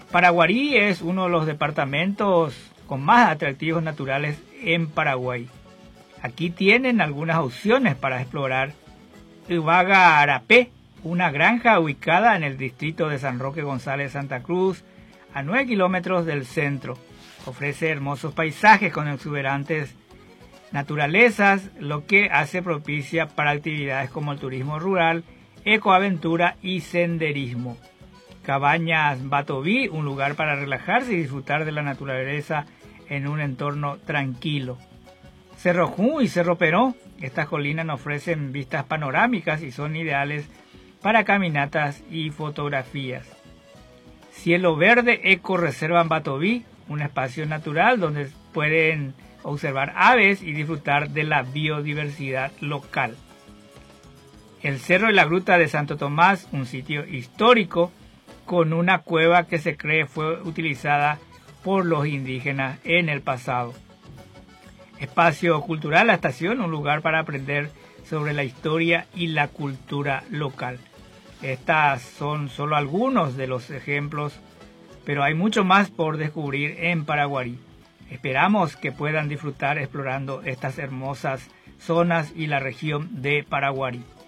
Paraguarí es uno de los departamentos con más atractivos naturales en Paraguay. Aquí tienen algunas opciones para explorar. Ubaga Arapé, una granja ubicada en el distrito de San Roque González Santa Cruz, a 9 kilómetros del centro. Ofrece hermosos paisajes con exuberantes naturalezas, lo que hace propicia para actividades como el turismo rural, ecoaventura y senderismo. Cabañas Batoví, un lugar para relajarse y disfrutar de la naturaleza en un entorno tranquilo. Cerro Ju y Cerro Peró, estas colinas ofrecen vistas panorámicas y son ideales para caminatas y fotografías. Cielo Verde Eco Reserva en Batoví, un espacio natural donde pueden observar aves y disfrutar de la biodiversidad local. El Cerro y la Gruta de Santo Tomás, un sitio histórico con una cueva que se cree fue utilizada por los indígenas en el pasado. Espacio Cultural La Estación, un lugar para aprender sobre la historia y la cultura local. Estas son solo algunos de los ejemplos, pero hay mucho más por descubrir en Paraguarí. Esperamos que puedan disfrutar explorando estas hermosas zonas y la región de Paraguarí.